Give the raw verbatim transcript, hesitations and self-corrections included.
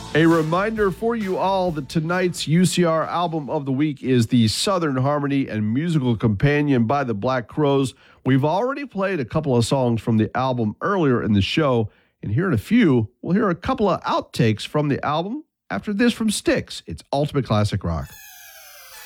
A reminder for you all that tonight's U C R album of the week is the Southern Harmony and Musical Companion by the Black Crowes. We've already played a couple of songs from the album earlier in the show, and here in a few, we'll hear a couple of outtakes from the album after this from Styx. It's Ultimate Classic Rock.